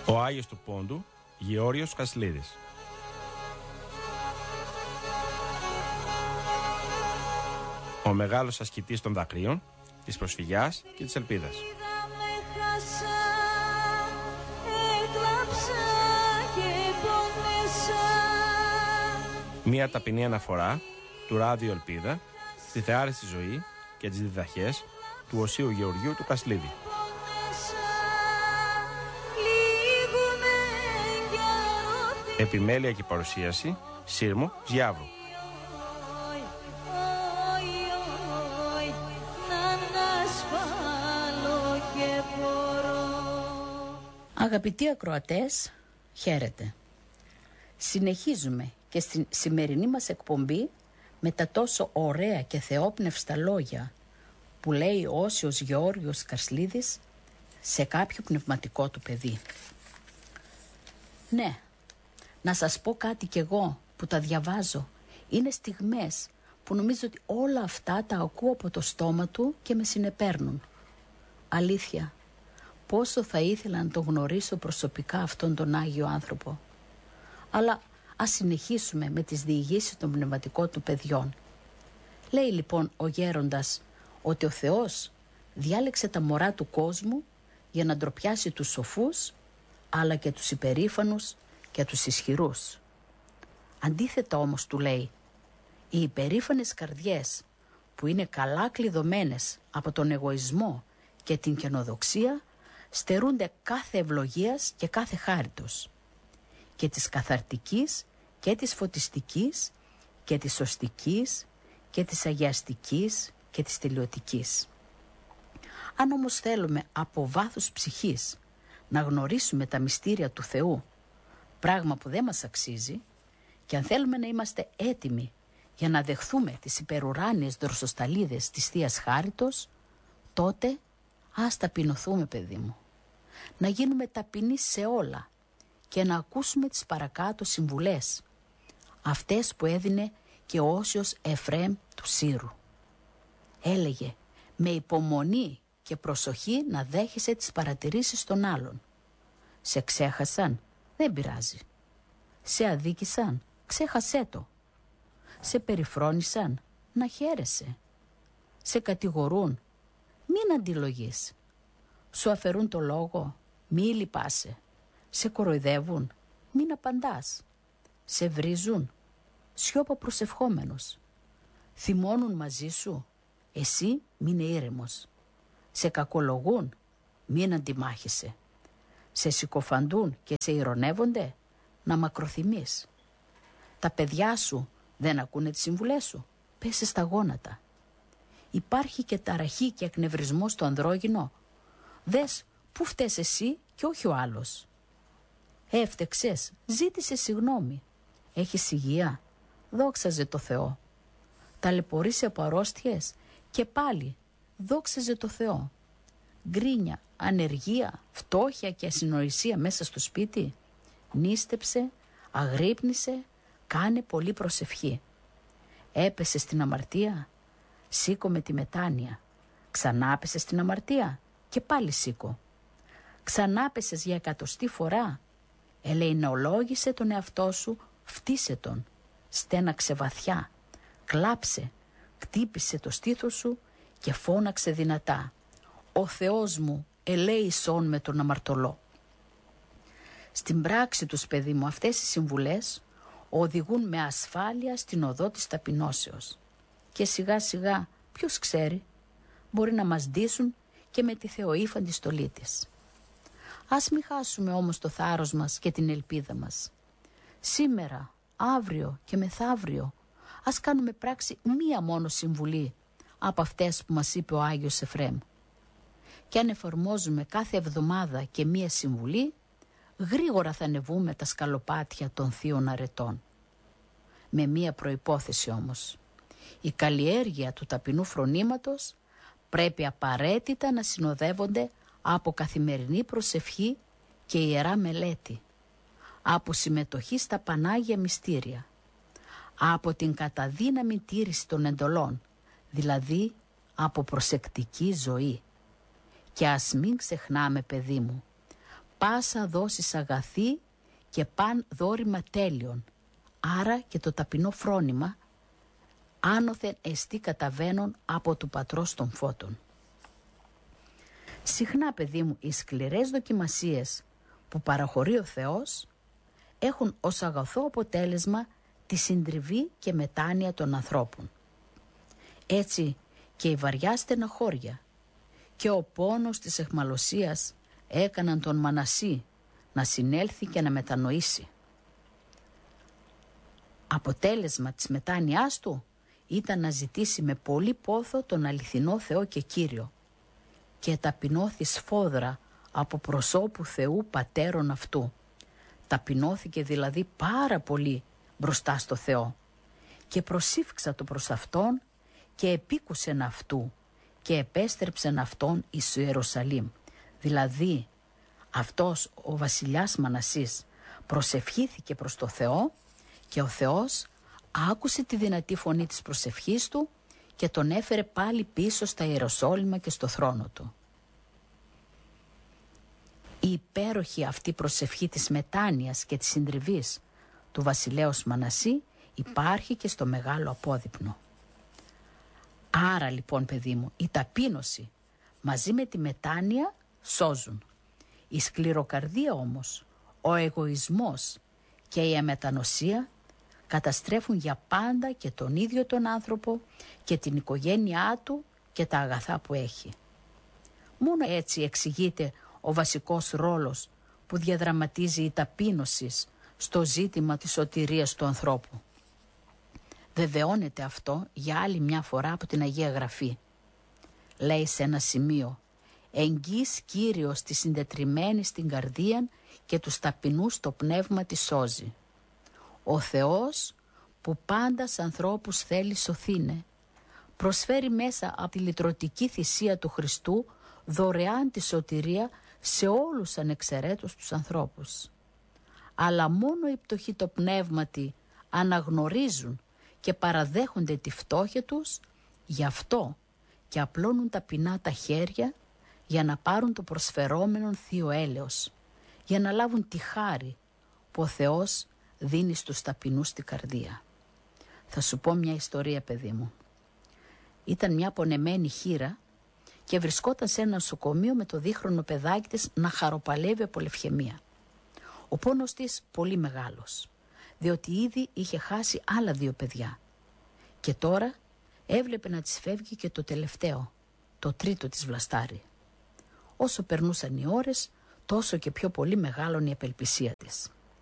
Ο Άγιος του Πόντου, Γεώργιος Κασλίδης. Ο μεγάλος ασκητής των δακρύων, της προσφυγιάς και της ελπίδας. Μία ταπεινή αναφορά του Ράδιο Ελπίδα στη θεάριστη ζωή και τις διδαχές του Οσίου Γεωργίου του Κασλίδη. Επιμέλεια και παρουσίαση Σύρμου Ζιάβρου. Αγαπητοί ακροατές, χαίρετε. Συνεχίζουμε και στη σημερινή μας εκπομπή με τα τόσο ωραία και θεόπνευστα λόγια που λέει ο Όσιος Γεώργιος Κασλίδης σε κάποιο πνευματικό του παιδί. Ναι, να σας πω κάτι κι εγώ που τα διαβάζω. Είναι στιγμές που νομίζω ότι όλα αυτά τα ακούω από το στόμα του και με συνεπέρνουν. Αλήθεια, πόσο θα ήθελα να τον γνωρίσω προσωπικά αυτόν τον Άγιο άνθρωπο. Αλλά ας συνεχίσουμε με τις διηγήσεις των πνευματικών του παιδιών. Λέει λοιπόν ο γέροντας ότι ο Θεός διάλεξε τα μωρά του κόσμου για να ντροπιάσει τους σοφούς, αλλά και τους υπερήφανους και τους ισχυρούς. Αντίθετα όμως του λέει, οι υπερήφανες καρδιές που είναι καλά κλειδωμένες από τον εγωισμό και την καινοδοξία στερούνται κάθε ευλογίας και κάθε χάριτος, και της καθαρτικής και της φωτιστικής και της σωστικής και της αγιαστικής και της τελειωτικής. Αν όμως θέλουμε από βάθους ψυχής να γνωρίσουμε τα μυστήρια του Θεού, πράγμα που δεν μας αξίζει, και αν θέλουμε να είμαστε έτοιμοι για να δεχθούμε τις υπερουράνιες δροσοσταλίδες της Θείας Χάριτος, τότε ας ταπεινωθούμε, παιδί μου. Να γίνουμε ταπεινοί σε όλα και να ακούσουμε τις παρακάτω συμβουλές, αυτές που έδινε και ο Όσιος Εφραίμ του Σύρου. Έλεγε με υπομονή και προσοχή να δέχεσαι τις παρατηρήσεις των άλλων. Σε ξέχασαν, δεν πειράζει. Σε αδίκησαν, ξέχασέ το. Σε περιφρόνησαν, να χαίρεσαι. Σε κατηγορούν, μην αντιλογείς. Σου αφαιρούν το λόγο, μη λυπάσαι. Σε κοροϊδεύουν, μην απαντάς. Σε βρίζουν, σιώπα προσευχόμενος. Θυμώνουν μαζί σου, εσύ μείνε ήρεμος. Σε κακολογούν, μην αντιμάχεσαι. Σε συκοφαντούν και σε ειρωνεύονται, να μακροθυμείς. Τα παιδιά σου δεν ακούνε τις συμβουλές σου, πέσε στα γόνατα. Υπάρχει και ταραχή και εκνευρισμός στο ανδρόγυνο. Δες πού φταίς εσύ και όχι ο άλλος. Έφτεξες, ζήτησε συγγνώμη. Έχεις υγεία, δόξαζε το Θεό. Ταλαιπωρείσαι από αρρώστιες και πάλι δόξαζε το Θεό. Γκρίνια, ανεργία, φτώχεια και ασυνοησία μέσα στο σπίτι, νίστεψε, αγρύπνησε, κάνε πολύ προσευχή. Έπεσε στην αμαρτία, σήκω με τη μετάνοια. Ξανάπεσες στην αμαρτία και πάλι σήκω. Ξανάπεσες για 100η φορά, ελεηνολόγησε τον εαυτό σου, φτύσε τον, στέναξε βαθιά, κλάψε, χτύπησε το στήθος σου και φώναξε δυνατά. Ο Θεός μου ελέησόν με τον αμαρτωλό. Στην πράξη τους, παιδί μου, αυτές οι συμβουλές οδηγούν με ασφάλεια στην οδό της ταπεινώσεως. Και σιγά σιγά, ποιος ξέρει, μπορεί να μας ντύσουν και με τη θεοήφαντη στολή της. Ας μην χάσουμε όμως το θάρρος μας και την ελπίδα μας. Σήμερα, αύριο και μεθαύριο, ας κάνουμε πράξη μία μόνο συμβουλή από αυτές που μας είπε ο Άγιος Εφραίμ. Και αν εφαρμόζουμε κάθε εβδομάδα και μία συμβουλή, γρήγορα θα ανεβούμε τα σκαλοπάτια των θείων αρετών. Με μία προϋπόθεση όμως. Η καλλιέργεια του ταπεινού φρονήματος πρέπει απαραίτητα να συνοδεύονται από καθημερινή προσευχή και ιερά μελέτη, από συμμετοχή στα Πανάγια Μυστήρια, από την καταδύναμη τήρηση των εντολών, δηλαδή από προσεκτική ζωή. Και ας μην ξεχνάμε, παιδί μου, πάσα δόσεις αγαθή και παν δόρημα τέλειον, άρα και το ταπεινό φρόνημα, άνωθεν εστί καταβαίνουν από του πατρός των φώτων. Συχνά, παιδί μου, οι σκληρές δοκιμασίες που παραχωρεί ο Θεός έχουν ως αγαθό αποτέλεσμα τη συντριβή και μετάνοια των ανθρώπων. Έτσι και η βαριά στεναχώρια και ο πόνος της αιχμαλωσίας έκαναν τον Μανασί να συνέλθει και να μετανοήσει. Αποτέλεσμα της μετάνοιάς του ήταν να ζητήσει με πολύ πόθο τον αληθινό Θεό και Κύριο και ταπεινώθη σφόδρα από προσώπου Θεού πατέρων αυτού. Ταπεινώθηκε δηλαδή πάρα πολύ μπροστά στο Θεό και προσήφξα το προς Αυτόν και επίκουσεν αυτού και επέστρεψεν αυτόν εις Ιερουσαλήμ. Δηλαδή αυτός ο βασιλιάς Μανασής προσευχήθηκε προς το Θεό και ο Θεός άκουσε τη δυνατή φωνή της προσευχής του και τον έφερε πάλι πίσω στα Ιεροσόλυμα και στο θρόνο του. Η υπέροχη αυτή προσευχή της μετάνοιας και της συντριβής του βασιλέως Μανασί υπάρχει και στο μεγάλο απόδειπνο. Άρα λοιπόν, παιδί μου, η ταπείνωση μαζί με τη μετάνοια σώζουν. Η σκληροκαρδία όμως, ο εγωισμός και η αμετανοσία καταστρέφουν για πάντα και τον ίδιο τον άνθρωπο και την οικογένειά του και τα αγαθά που έχει. Μόνο έτσι εξηγείται ο βασικός ρόλος που διαδραματίζει η ταπείνωση στο ζήτημα της σωτηρίας του ανθρώπου. Βεβαιώνεται αυτό για άλλη μια φορά από την Αγία Γραφή. Λέει σε ένα σημείο: «Εγγύς Κύριος τη συντετριμένη στην καρδία και τους ταπεινούς το πνεύμα τη σώζει». Ο Θεός που πάντα σ' ανθρώπους θέλει σωθήνε, προσφέρει μέσα από τη λυτρωτική θυσία του Χριστού δωρεάν τη σωτηρία σε όλους ανεξαιρέτως τους ανθρώπους. Αλλά μόνο οι πτωχοί το πνεύματι αναγνωρίζουν και παραδέχονται τη φτώχεια τους, γι' αυτό και απλώνουν ταπεινά τα χέρια για να πάρουν το προσφερόμενον θείο έλεος, για να λάβουν τη χάρη που ο Θεός δίνει στους ταπεινούς την καρδία. Θα σου πω μια ιστορία, παιδί μου. Ήταν μια πονεμένη χήρα και βρισκόταν σε ένα νοσοκομείο με το δίχρονο παιδάκι της να χαροπαλεύει από λευχαιμία. Ο πόνος της πολύ μεγάλος, διότι ήδη είχε χάσει άλλα 2 παιδιά. Και τώρα έβλεπε να της φεύγει και το τελευταίο, το 3ο της βλαστάρι. Όσο περνούσαν οι ώρες, τόσο και πιο πολύ μεγάλωνε η απελπισία της.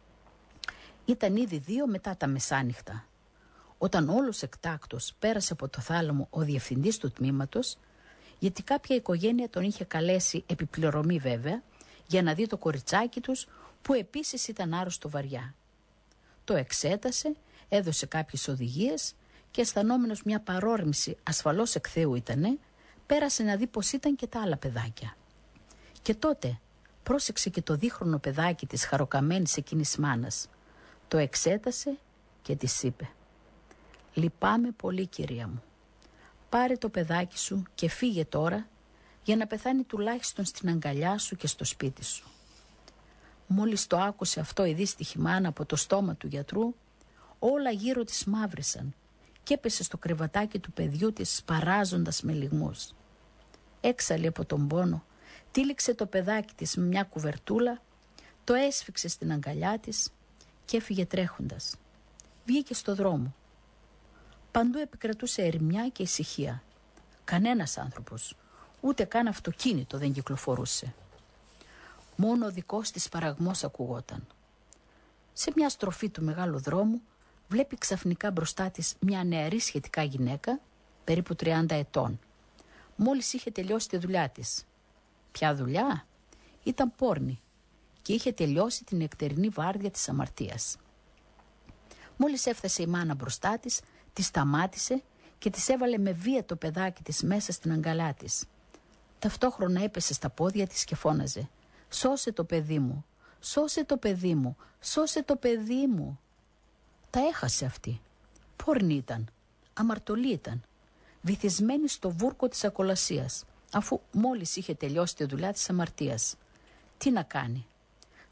Ήταν ήδη 2 μετά τα μεσάνυχτα, όταν όλος εκτάκτος πέρασε από το θάλαμο ο διευθυντής του τμήματος, γιατί κάποια οικογένεια τον είχε καλέσει, επιπληρωμή βέβαια, για να δει το κοριτσάκι τους, που επίσης ήταν άρρωστο βαριά. Το εξέτασε, έδωσε κάποιες οδηγίες και αισθανόμενος μια παρόρμηση, ασφαλώς εκ Θεού ήτανε, πέρασε να δει πως ήταν και τα άλλα παιδάκια. Και τότε πρόσεξε και το δίχρονο παιδάκι της χαροκαμένης εκείνης μάνας. Το εξέτασε και της είπε: «Λυπάμαι πολύ, κυρία μου. Πάρε το παιδάκι σου και φύγε τώρα για να πεθάνει τουλάχιστον στην αγκαλιά σου και στο σπίτι σου». Μόλις το άκουσε αυτό η δύστιχη μάνα από το στόμα του γιατρού, όλα γύρω της μαύρισαν και έπεσε στο κρεβατάκι του παιδιού της σπαράζοντας με λυγμούς. Έξαλλη από τον πόνο, τύλιξε το παιδάκι της με μια κουβερτούλα, το έσφιξε στην αγκαλιά της και έφυγε τρέχοντας. Βγήκε στο δρόμο. Παντού επικρατούσε ερημιά και ησυχία. Κανένας άνθρωπος, ούτε καν αυτοκίνητο δεν κυκλοφορούσε. Μόνο ο δικός της παραγμός ακουγόταν. Σε μια στροφή του μεγάλου δρόμου βλέπει ξαφνικά μπροστά της μια νεαρή σχετικά γυναίκα, περίπου 30 ετών. Μόλις είχε τελειώσει τη δουλειά της. Ποια δουλειά? Ήταν πόρνη και είχε τελειώσει την εκτερινή βάρδια της αμαρτίας. Μόλις έφτασε η μάνα μπροστά της, τη σταμάτησε και της έβαλε με βία το παιδάκι της μέσα στην αγκαλιά της. Ταυτόχρονα έπεσε στα πόδια της και φώναζε: «Σώσε το παιδί μου, σώσε το παιδί μου, σώσε το παιδί μου». Τα έχασε αυτή. Πόρνη ήταν, αμαρτωλή ήταν, βυθισμένη στο βούρκο της ακολασίας, αφού μόλις είχε τελειώσει τη δουλειά της αμαρτίας. Τι να κάνει?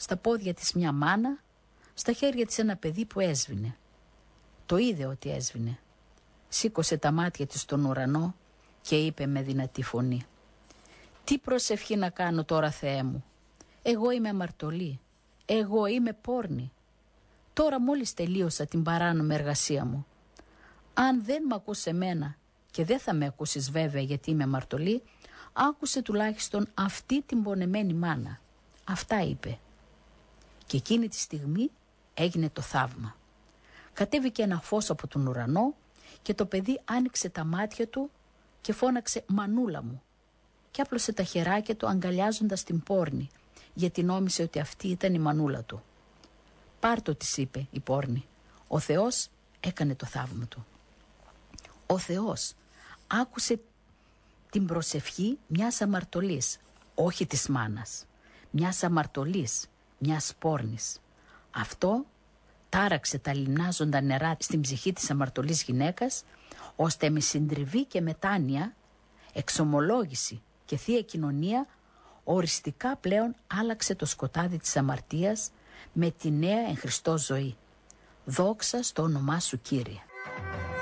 στα πόδια της μια μάνα, στα χέρια της ένα παιδί που έσβηνε. Το είδε ότι έσβηνε. Σήκωσε τα μάτια της στον ουρανό και είπε με δυνατή φωνή: «Τι προσευχή να κάνω τώρα, Θεέ μου? Εγώ είμαι αμαρτωλή. Εγώ είμαι πόρνη. Τώρα μόλις τελείωσα την παράνομη εργασία μου. Αν δεν μ' ακούς εμένα, και δεν θα με ακούσεις βέβαια γιατί είμαι αμαρτωλή, άκουσε τουλάχιστον αυτή την πονεμένη μάνα». Αυτά είπε. Και εκείνη τη στιγμή έγινε το θαύμα. Κατέβηκε ένα φως από τον ουρανό και το παιδί άνοιξε τα μάτια του και φώναξε «Μανούλα μου» και άπλωσε τα χεράκια του αγκαλιάζοντας την πόρνη, γιατί νόμισε ότι αυτή ήταν η μανούλα του. «Πάρ' το», της είπε η πόρνη. Ο Θεός έκανε το θαύμα του. Ο Θεός άκουσε την προσευχή μιας αμαρτωλής, όχι της μάνας, μιας αμαρτωλής, μιας πόρνης. Αυτό τάραξε τα λιμνάζοντα νερά στην ψυχή της αμαρτωλής γυναίκας, ώστε με συντριβή και μετάνοια, εξομολόγηση και θεία κοινωνία οριστικά πλέον άλλαξε το σκοτάδι της αμαρτίας με τη νέα εν Χριστώ ζωή. Δόξα στο όνομά σου, Κύριε.